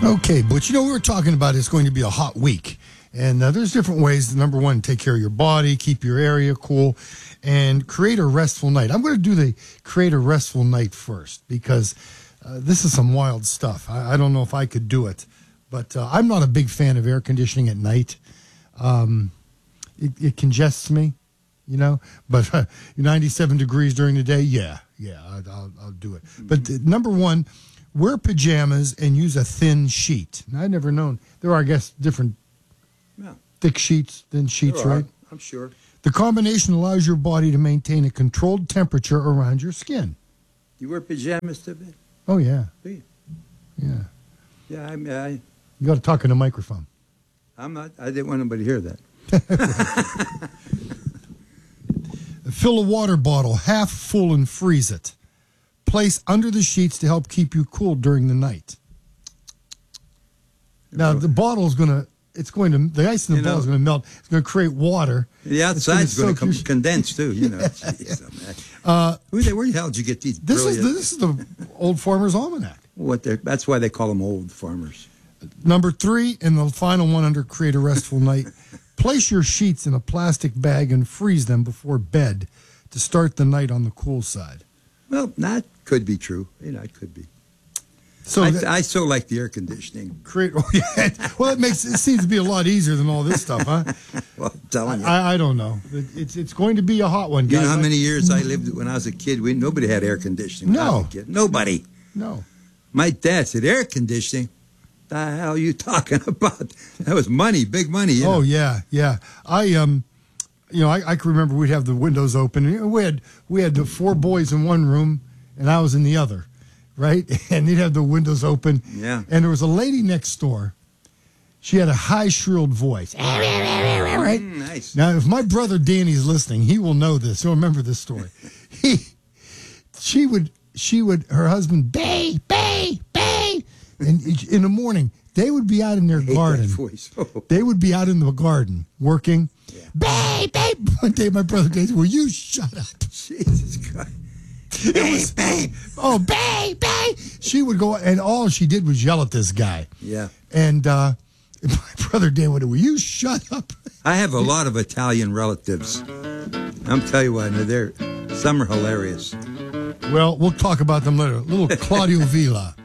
Okay, but we were talking about it's going to be a hot week. And there's different ways. Number one, take care of your body, keep your area cool, and create a restful night. I'm going to do the create a restful night first because this is some wild stuff. I don't know if I could do it, but I'm not a big fan of air conditioning at night. It congests me, but 97 degrees during the day, yeah, I'll do it. But number one, wear pajamas and use a thin sheet. Now, I've never known. There are, I guess, different thick sheets, thin sheets, right? I'm sure. The combination allows your body to maintain a controlled temperature around your skin. You wear pajamas to bed? Oh, yeah. Do you? Yeah. Yeah, I You got to talk in the microphone. I'm not. I didn't want anybody to hear that. Fill a water bottle half full and freeze it. Place under the sheets to help keep you cool during the night. Now, the bottle is the ice in the bottle is going to melt. It's going to create water. The outside's going to condense, too, Jeez, where the hell did you get these This is the Old Farmer's Almanac. That's why they call them old farmers. Number 3, and the final one under Create a Restful Night. Place your sheets in a plastic bag and freeze them before bed to start the night on the cool side. Well, that could be true. It could be. So I so like the air conditioning. Well, it seems to be a lot easier than all this stuff, huh? Well, I'm telling you. I don't know. It's going to be a hot one, guys. You know how many years I lived when I was a kid? Nobody had air conditioning when I was a kid. Nobody. No. My dad said, air conditioning? The hell are you talking about? That was money, big money. Oh, yeah. I can remember we'd have the windows open. We had the 4 boys in one room, and I was in the other, right? And they'd have the windows open. Yeah. And there was a lady next door. She had a high, shrilled voice. Right? Nice. Now, if my brother Danny's listening, he will know this. He'll remember this story. She would, her husband, bay, and in the morning, they would be out in their garden. They would be out in the garden working. Yeah. Bay. One day, my brother Dave said, "Will you shut up?" Jesus Christ. Bay. Oh, bay. She would go, and all she did was yell at this guy. Yeah. And my brother Dan would, "Will you shut up?" I have a lot of Italian relatives. I'm telling you what, some are hilarious. Well, we'll talk about them later. Little Claudio Villa.